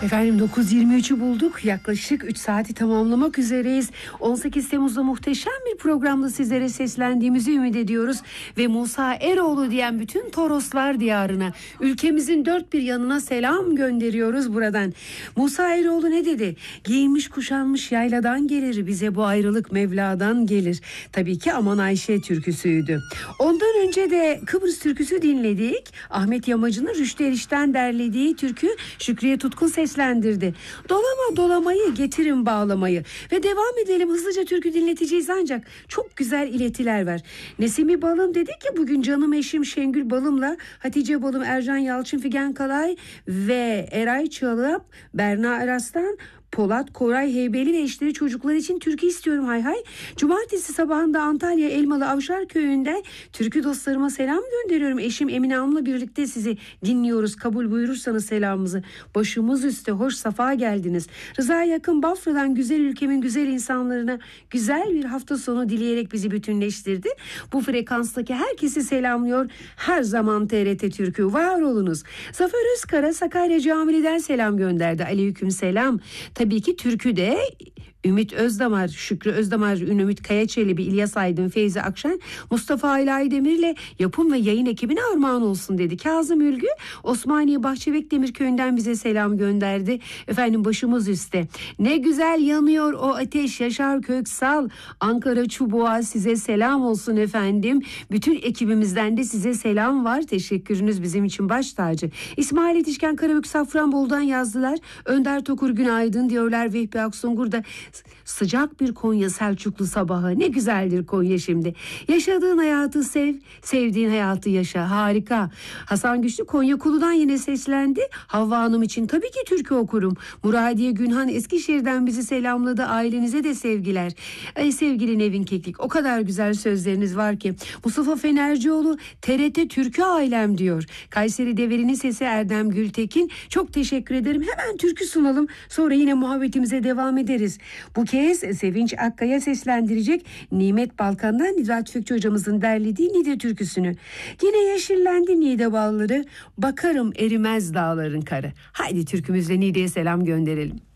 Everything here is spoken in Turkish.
Efendim 9.23'ü bulduk. Yaklaşık 3 saati tamamlamak üzereyiz. 18 Temmuz'da muhteşem bir programda sizlere seslendiğimizi ümit ediyoruz. Ve Musa Eroğlu diyen bütün Toroslar diyarına, ülkemizin dört bir yanına selam gönderiyoruz buradan. Musa Eroğlu ne dedi? Giyinmiş kuşanmış yayladan gelir, bize bu ayrılık Mevla'dan gelir. Tabii ki Aman Ayşe türküsüydü. Ondan önce de Kıbrıs türküsü dinledik. Ahmet Yamacı'nın Rüştü Eriş'ten derlediği türkü Şükriye Tutkun seslendirdi. Dolama dolamayı, getirin bağlamayı. Ve devam edelim, hızlıca türkü dinleteceğiz ancak çok güzel iletiler var. Nesimi Balım dedi ki bugün canım eşim Şengül Balım'la Hatice Balım, Ercan Yalçın, Figen Kalay ve Eray Çalap, Berna Eraslan, Polat, Koray Heybeli ve eşleri çocuklar için türkü istiyorum hay hay. Cumartesi sabahında Antalya Elmalı Avşar Köyü'nde türkü dostlarıma selam gönderiyorum. Eşim Emine Hanım'la birlikte sizi dinliyoruz. Kabul buyurursanız selamımızı. Başımız üstte hoş safa geldiniz. Rıza Yakın Bafra'dan güzel ülkemin güzel insanlarına güzel bir hafta sonu dileyerek bizi bütünleştirdi. Bu frekanstaki herkesi selamlıyor. Her zaman TRT Türkü var olunuz. Zafer Özkara Sakarya Camili'den selam gönderdi. Aleyküm selam. Tabii ki türkü de Ümit Özdamar, Şükrü Özdamar, Ümit Kayaçelebi, İlyas Aydın, Feyzi Akşen, Mustafa İlahi Demir'le yapım ve yayın ekibine armağan olsun dedi. Kazım Ülgü Osmaniye Bahçebek Demirköy'ünden bize selam gönderdi. Efendim başımız üstte. Ne güzel yanıyor o ateş Yaşar Köksal, Ankara Çubuğa size selam olsun efendim. Bütün ekibimizden de size selam var. Teşekkürünüz bizim için baş tacı. İsmail Yetişken Karabük Safranbolu'dan yazdılar. Önder Tokur günaydın diyorlar. Vehbi Aksungur da sıcak bir Konya Selçuklu sabahı. Ne güzeldir Konya şimdi. Yaşadığın hayatı sev, sevdiğin hayatı yaşa. Harika. Hasan Güçlü Konya Kulu'dan yine seslendi. Havva Hanım için tabii ki türkü okurum. Muradiye Günhan Eskişehir'den bizi selamladı. Ailenize de sevgiler. Sevgili Nevin Keklik, o kadar güzel sözleriniz var ki. Mustafa Fenercioğlu TRT Türkü ailem diyor. Kayseri Develi'nin sesi Erdem Gültekin. Çok teşekkür ederim. Hemen türkü sunalım. Sonra yine muhabbetimize devam ederiz. Bu kez Sevinç Akkaya seslendirecek Nimet Balkan'dan Nidrat Tüfekçi hocamızın derlediği Nide türküsünü. Yine yeşillendi Nide bağları, bakarım erimez dağların karı. Haydi türkümüzle Nide'ye selam gönderelim.